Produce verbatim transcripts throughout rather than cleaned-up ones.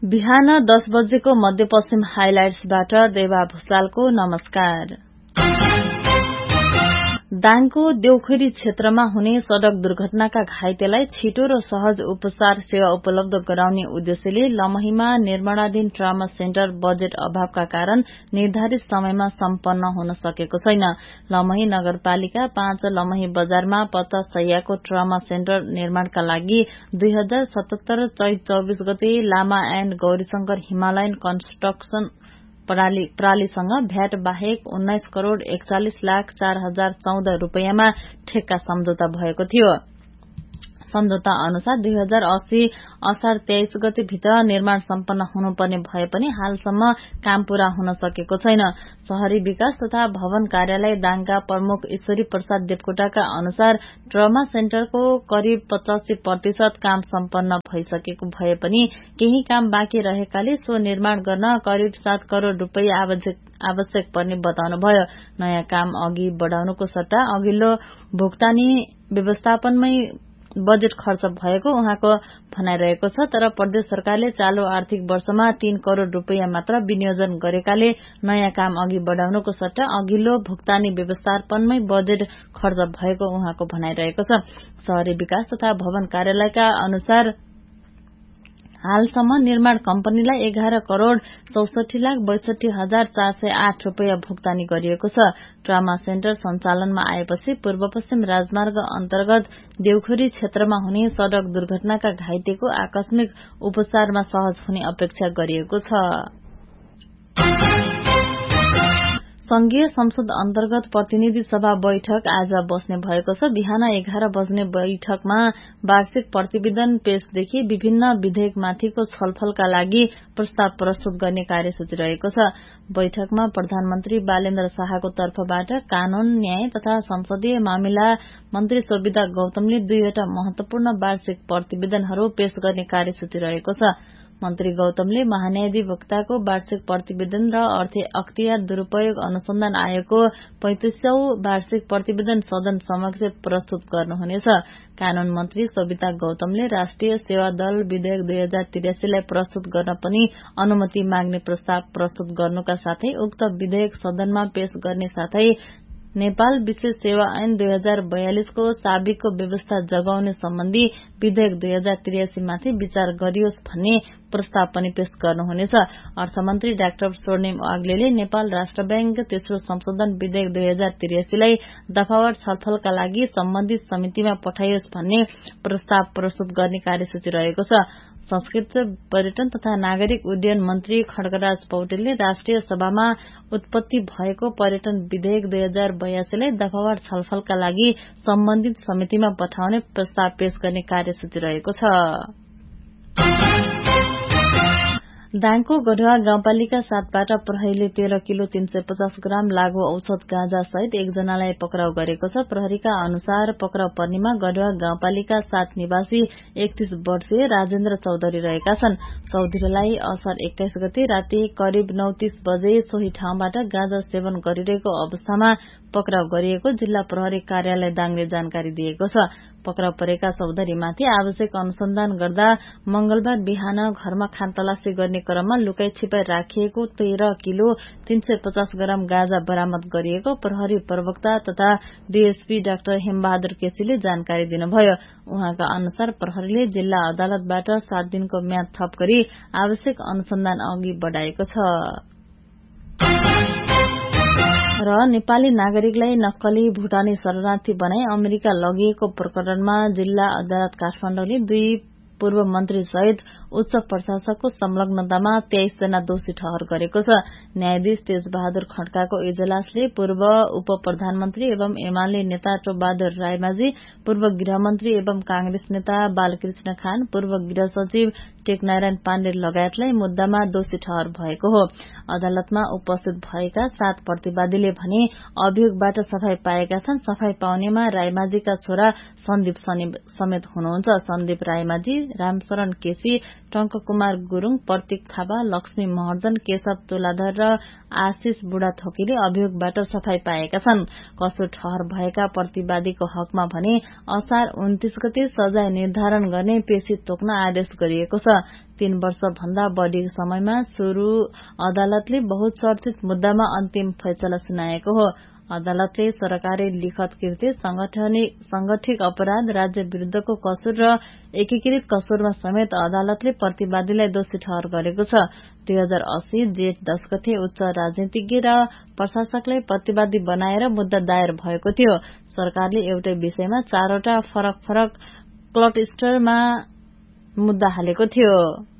बिहान दस बजेको मध्यपश्चिम हाइलाइट्सबाट देवा भुसालको नमस्कार। दाङको देउखुरी क्षेत्रमा हुने सड़क दुर्घटनाका घाइतेलाई छिटो र सहज उपचार सेवा उपलब्ध गराउने उद्देश्यले लमहीमा निर्माणाधीन ट्रमा सेन्टर बजेट अभावका कारण निर्धारित समयमा सम्पन्न हुन सकेको छैन। लमही नगरपालिका पाँच लमही बजारमा पचास शैय्याको ट्रमा सेन्टर निर्माणका लागि दुई हजार सतहत्तर चैत चौबीस गते लामा and Gaurishankar Himalayan construction प्रालीसँग VAT बाहेक उन्नाइस करोड़ एकचालिस लाख चार हजार चौध रूपियाँमा ठेक्का सम्झौता भएको थियो। सम्झौता अनुसार दुई हजार अस्सी असार तेइस गते भित्र निर्माण सम्पन्न हुनुपर्ने भए पनि हालसम्म काम पूरा हुन सकेको छैन। शहरी विकास तथा भवन कार्यालय दाङका प्रमुख ईश्वरी प्रसाद देवकोटाका अनुसार ट्रमा सेन्टरको करिब पचासी प्रतिशत काम सम्पन्न भइसकेको भए पनि केही काम बाँकी रहेकाले सो निर्माण गर्न करिब सात करोड़ रूपियाँ आवश्यक पर्ने बताउनुभयो। नयाँ काम अघि बढ़ाउनुको सट्टा अघिल्लो भुक्तानी व्यवस्थापनमै बजेट खर्च भएको उहाँको भनाइरहेको छ। तर प्रदेश सरकारले चालू आर्थिक वर्षमा तीन करोड़ रूपियाँ मात्र विनियोजन गरेकाले नयाँ काम अघि बढ़ाउनुको सट्टा अघिल्लो भुक्तानी व्यवस्थापनमै बजेट खर्च भएको उहाँको भनाइरहेको छ। शहरी विकास तथा भवन कार्यालयका अनुसार हालसम्म निर्माण कम्पनीलाई एघार करोड़ चौसठी लाख बैसठी हजार चार सय आठ रूपियाँ भुक्तानी गरिएको छ। ट्रमा सेन्टर सञ्चालनमा आएपछि पूर्व पश्चिम राजमार्ग अन्तर्गत देउखुरी क्षेत्रमा हुने सड़क दुर्घटनाका घाइतेको आकस्मिक उपचारमा सहज हुने अपेक्षा गरिएको छ। संघीय संसद अन्तर्गत प्रतिनिधि सभा बैठक आज बस्ने भएको छ। बिहान एघार बज्ने बैठकमा वार्षिक प्रतिवेदन पेशदेखि विभिन्न विधेयकमाथिको छलफलका लागि प्रस्ताव प्रस्तुत गर्ने कार्यसूची रहेको छ। बैठकमा प्रधानमन्त्री बालेन्द्र शाहको तर्फबाट कानून न्याय तथा संसदीय मामिला मन्त्री सोभिता गौतमले दुईवटा महत्वपूर्ण वार्षिक प्रतिवेदनहरू पेश गर्ने कार्यसूची रहेको छ। मन्त्री गौतमले महान्यायाधिवक्ताको वार्षिक प्रतिवेदन र अर्थ अख्तियार दुरूपयोग अनुसन्धान आयोगको पैंतिसौं वार्षिक प्रतिवेदन सदन समक्ष प्रस्तुत गर्नुहुनेछ। कानून मन्त्री सोभिता गौतमले राष्ट्रिय सेवा दल विधेयक दुई हजार त्रियासीलाई प्रस्तुत गर्न पनि अनुमति माग्ने प्रस्ताव प्रस्तुत गर्नुका साथै उक्त विधेयक सदनमा पेश गर्ने साथै नेपाल विशेष सेवा ऐन दुई हजार बयालिसको साबिकको व्यवस्था जगाउने सम्बन्धी विधेयक दुई हजार त्रियासीमाथि विचार गरियोस् भन्ने प्रस्ताव पनि पेश गर्नुहुनेछ। अर्थमन्त्री डाक्टर स्वर्णिम वाग्लेले नेपाल राष्ट्र बैंक तेस्रो संशोधन विधेयक दुई हजार त्रियासीलाई दफावार छलफलका लागि सम्बन्धित समितिमा पठाइयोस् भन्ने प्रस्ताव प्रस्तुत गर्ने कार्यसूची रहेको छ। संस्कृति पर्यटन तथा नागरिक उड्डयन मन्त्री खड्गराज पौडेलले राष्ट्रिय सभामा उत्पत्ति भएको पर्यटन विधेयक दुई हजार बयासीलाई दफावार छलफलका लागि सम्बन्धित समितिमा पठाउने प्रस्ताव पेश गर्ने कार्यसूची रहेको छ। दाङको गढुवा गाउँपालिका सातबाट प्रहरीले तेह्र किलो तीन सय पचास ग्राम लागू औषध गाँजा सहित एकजनालाई पक्राउ गरेको छ। प्रहरीका अनुसार पक्राउ पर्नेमा गढुवा गाउँपालिका सात निवासी एकतीस वर्षीय राजेन्द्र चौधरी रहेका छन्। चौधरीलाई असार एक्काइस गते राति करिब नौ तीस बजे सोही ठाउँबाट गाँजा सेवन गरिरहेको अवस्थामा पक्राउ गरिएको जिल्ला प्रहरी कार्यालय दाङले जानकारी दिएको छ। पक्राउ परेका चौधरीमाथि आवश्यक अनुसन्धान गर्दा मंगलबार बिहान घरमा खानतलासी गर्ने क्रममा लुकाई छिपाई राखिएको तेह्र किलो तीन सय पचास ग्राम गाँजा बरामद गरिएको प्रहरी प्रवक्ता तथा डीएसपी डाक्टर हेमबहादुर केसीले जानकारी दिनुभयो। उहाँका अनुसार प्रहरीले जिल्ला अदालतबाट सात दिनको म्याद थप गरी आवश्यक अनुसन्धान अघि बढ़ाएको छ। र नेपाली नागरिकलाई नक्कली भूटानी शरणार्थी बनाई अमेरिका लगिएको प्रकरणमा जिल्ला अदालत काठमाडौँले दुई पूर्व मन्त्री सहित उच्च प्रशासकको संलग्नतामा तेइस जना दोषी ठहर गरेको छ। न्यायाधीश तेजबहादुर खड्काको इजलासले पूर्व उप प्रधानमन्त्री एवं एमाले नेता टोपबहादुर रायमाझी, पूर्व गृहमन्त्री एवं कांग्रेस नेता बालकृष्ण खान, पूर्व गृह सचिव टेकनारायण पाण्डे लगायतलाई मुद्दामा दोषी ठहर भएको हो। अदालतमा उपस्थित भएका सात प्रतिवादीले भने अभियोगबाट सफाई पाएका छन्। सफाई पाउनेमा रायमाझीका छोरा सन्दीप समेत हुनुहुन्छ। सन्दीप रायमाझी रामशरण केसी, टंक कुमार गुरूङ, प्रतीक थापा, लक्ष्मी महर्जन, केशव तुलाधर र आशिष बुढाथोकीले अभियोगबाट सफाई पाएका छन्। कसो ठहर भएका प्रतिवादीको हकमा भने असार उन्तीस गते सजाय निर्धारण गर्ने पेशी तोक्न आदेश गरिएको छ। तीन वर्ष भन्दा बढ़ी समयमा शुरू अदालतले बहुचर्चित मुद्दामा अन्तिम फैसला सुनाएको हो। अदालतले सरकारी लिखत कृत्य, संगठित अपराध, राज्य विरूद्धको कसुर र एकीकृत कसुरमा समेत अदालतले प्रतिवादीलाई दोषी ठहर गरेको छ। दुई हजार अस्सी जेठ दस गते उच्च राजनीतिज्ञ र प्रशासकलाई प्रतिवादी बनाएर मुद्दा दायर भएको थियो। सरकारले एउटै विषयमा चारवटा फरक फरक क्लस्टरमा मुद्दा हालेको थियो।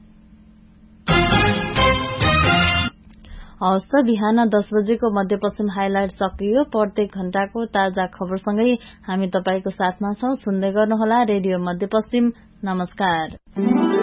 हवस् त बिहान दस बजेको मध्यपश्चिम हाइलाइट सकियो। प्रत्येक घण्टाको ताजा खबरसँगै हामी तपाईको साथमा छौं। सुन्दै गर्नुहोला रेडियो मध्यपश्चिम। नमस्कार।